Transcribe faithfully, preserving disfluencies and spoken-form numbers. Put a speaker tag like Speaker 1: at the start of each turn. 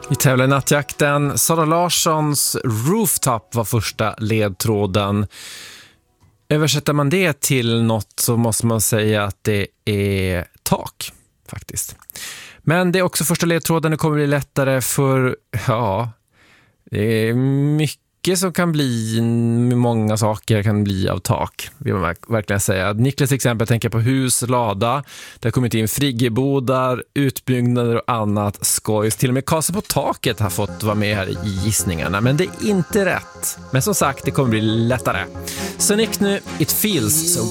Speaker 1: Vi tävlar i nattjakten. Sara Larssons Rooftop var första ledtråden. Översätter man det till något så måste man säga att det är tak, faktiskt. Men det är också första ledtråden. Det kommer bli lättare för, ja, det är mycket som kan bli, många saker kan bli av tak, vill man verkligen säga. Niklas exempel tänker på hus, lada. Det har kommit in friggebodar, utbyggnader och annat skojs. Till och med Kasa på taket har fått vara med här i gissningarna, men det är inte rätt. Men som sagt, det kommer bli lättare. Så Nick nu, It Feels So